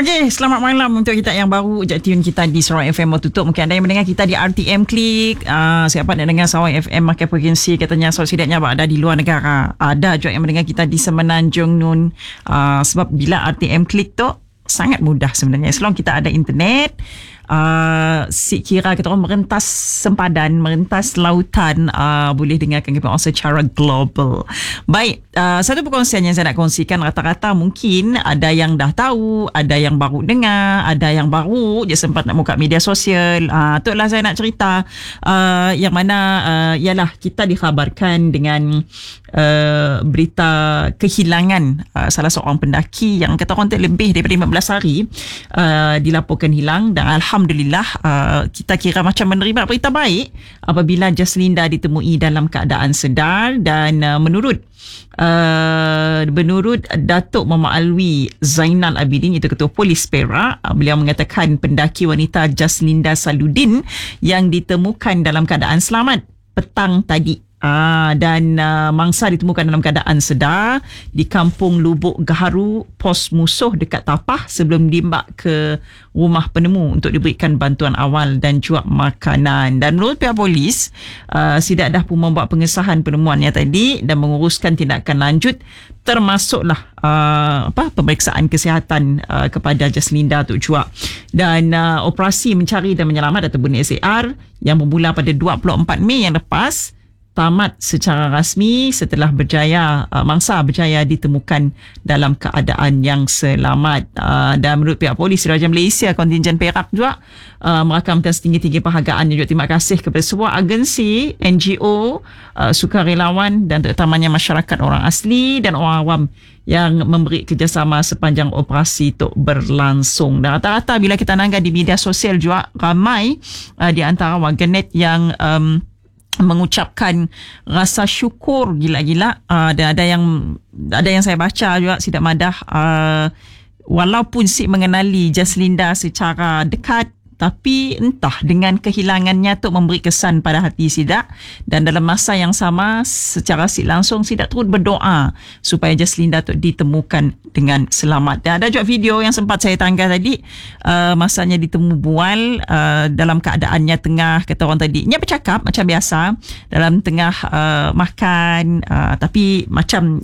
Okey, selamat malam untuk kita yang baru je tune kita di Sarawak FM mau tutup. Mungkin ada yang mendengar kita di RTM Klik. Siapa nak dengar Sarawak FM makan frekuensi katanya setidaknya ada di luar negara. Ada juga yang mendengar kita di Semenanjung Nun. Sebab bila RTM Klik tu sangat mudah sebenarnya. Selama kita ada internet, si kira kita orang merentas sempadan, merentas lautan, boleh dengarkan kita orang secara global. Baik, satu perkongsian yang saya nak kongsikan, rata-rata mungkin ada yang dah tahu, ada yang baru dengar, ada yang baru je sempat nak buka media sosial. Itulah saya nak cerita, yang mana ialah kita dikhabarkan dengan berita kehilangan salah seorang pendaki yang kata orang lebih daripada 15 hari dilaporkan hilang, dan alhamdulillah kita kira macam menerima berita baik apabila Jaslinda ditemui dalam keadaan sedar. Dan menurut Datuk Muhammad Alwi Zainal Abidin, itu Ketua Polis Perak, beliau mengatakan pendaki wanita Jaslinda Saludin yang ditemukan dalam keadaan selamat petang tadi. Dan mangsa ditemukan dalam keadaan sedar di Kampung Lubuk Gaharu, pos musuh dekat Tapah, sebelum diimbak ke rumah penemu untuk diberikan bantuan awal dan juga makanan. Dan menurut pihak polis, Sidak dah pun membuat pengesahan penemuannya tadi dan menguruskan tindakan lanjut, termasuklah pemeriksaan kesihatan kepada Jaslinda tu juga. Dan operasi mencari dan menyelamat ataupun SAR yang bermula pada 24 Mei yang lepas tamat secara rasmi setelah mangsa berjaya ditemukan dalam keadaan yang selamat. Dan menurut pihak polis Diraja Malaysia kontingen Perak juga merakamkan setinggi-tinggi penghargaan dan juga terima kasih kepada semua agensi, NGO, sukarelawan dan terutamanya masyarakat orang asli dan orang awam yang memberi kerjasama sepanjang operasi itu berlangsung. Dan rata-rata bila kita nanggap di media sosial juga ramai di antara warganet yang mengucapkan rasa syukur gila-gila, dan ada yang saya baca juga Sidak madah, walaupun si mengenali Jaslinda secara dekat, tapi entah dengan kehilangannya tu memberi kesan pada hati Sidak. Dan dalam masa yang sama secara langsung Sidak turut berdoa supaya Jaslinda tu ditemukan dengan selamat. Dan ada juga video yang sempat saya tanggal tadi, masanya ditemu bual dalam keadaannya tengah, kata orang tadi, dia bercakap macam biasa dalam tengah makan, tapi macam